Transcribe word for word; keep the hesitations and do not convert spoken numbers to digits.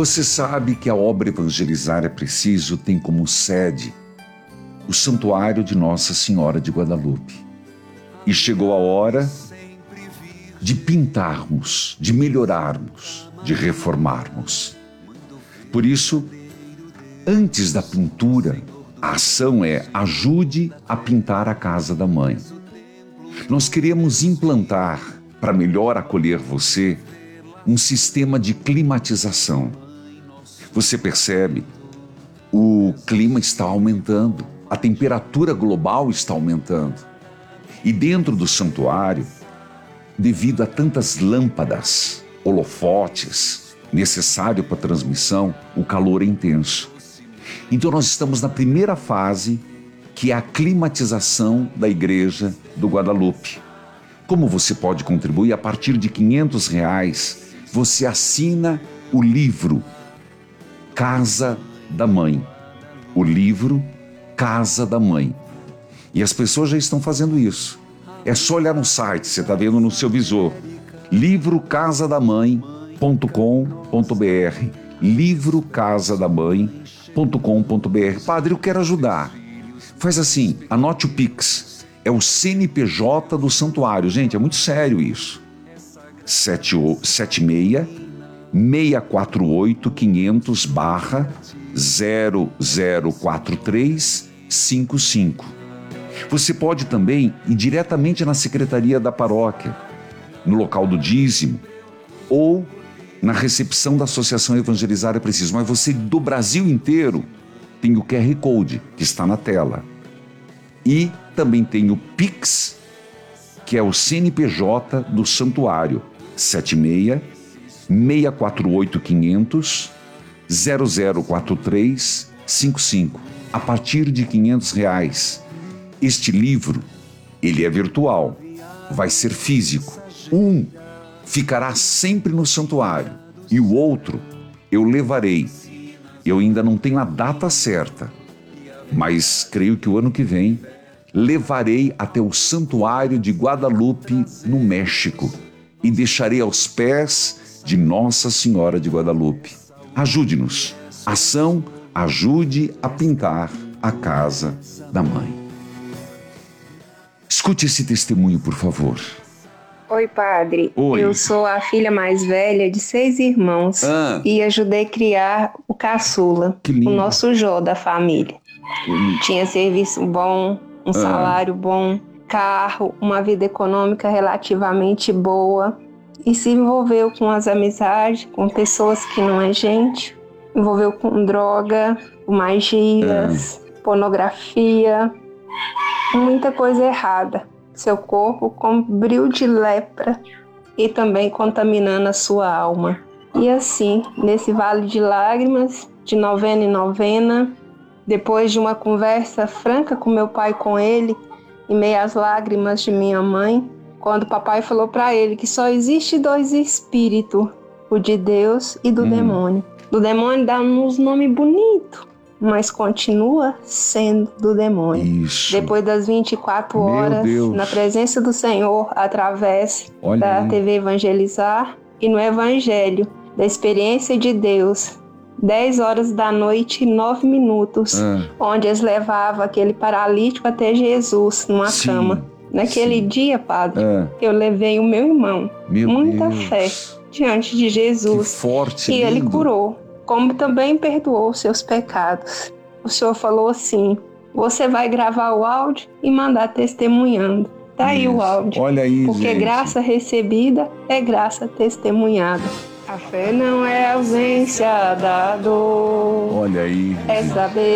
Você sabe que a obra Evangelizar é Preciso tem como sede o Santuário de Nossa Senhora de Guadalupe. E chegou a hora de pintarmos, de melhorarmos, de reformarmos. Por isso, antes da pintura, a ação é ajude a pintar a casa da mãe. Nós queremos implantar, para melhor acolher você, um sistema de climatização. Você percebe? O clima está aumentando, a temperatura global está aumentando. E dentro do santuário, devido a tantas lâmpadas, holofotes, necessário para a transmissão, o calor é intenso. Então nós estamos na primeira fase, que é a climatização da Igreja do Guadalupe. Como você pode contribuir? A partir de quinhentos reais, você assina o livro Casa da Mãe. O livro Casa da Mãe. E as pessoas já estão fazendo isso. É só olhar no site, você está vendo no seu visor. livro casa da mãe ponto com ponto br livro casa da mãe ponto com ponto br. Padre, eu quero ajudar. Faz assim, anote o Pix. É o C N P J do santuário. Gente, é muito sério isso. sete seis seis quatro oito quinhentos barra zero zero quatro três cinco cinco. Você pode também ir diretamente na secretaria da paróquia, no local do dízimo, ou na recepção da Associação Evangelizar é Preciso. Mas você do Brasil inteiro tem o Q R Code que está na tela. E também tem o Pix, que é o C N P J do santuário, sete seis seis quatro oito quinhentos zero zero quatro três cinco cinco. A partir de quinhentos reais. Este livro, ele é virtual, vai ser físico. Um ficará sempre no santuário e o outro eu levarei. Eu ainda não tenho a data certa, mas creio que o ano que vem levarei até o Santuário de Guadalupe, no México, e deixarei aos pés de Nossa Senhora de Guadalupe. Ajude-nos. Ação ajude a pintar a casa da mãe. Escute esse testemunho, por favor. Oi, padre. Oi. Eu sou a filha mais velha de seis irmãos Ah. e ajudei a criar o caçula, Que lindo. o nosso Jó da família. Hum. Tinha serviço bom, um Ah. salário bom, carro, uma vida econômica relativamente boa e se envolveu com as amizades, com pessoas que não é gente, envolveu com droga, com magias, ah. pornografia, muita coisa errada. Seu corpo cobriu de lepra e também contaminando a sua alma. E assim, nesse vale de lágrimas, de novena em novena, depois de uma conversa franca com meu pai e com ele, em meio às lágrimas de minha mãe, quando o papai falou para ele que só existe dois espíritos, o de Deus e do hum. demônio. Do demônio dá uns nomes bonitos, mas continua sendo do demônio. Isso. Depois das vinte e quatro horas, na presença do Senhor, através Olha da aí. T V Evangelizar e no Evangelho, da experiência de Deus, dez horas da noite e nove minutos, ah. onde eles levavam aquele paralítico até Jesus, numa Sim. cama. Naquele Sim. dia, padre, ah. eu levei o meu irmão, meu muita Deus. fé, diante de Jesus. Que forte, e lindo. ele curou. Como também perdoou seus pecados. O Senhor falou assim, você vai gravar o áudio e mandar testemunhando. Tá aí o áudio. Olha aí, Porque gente. graça recebida é graça testemunhada. A fé não é ausência da dor. Olha aí. É saber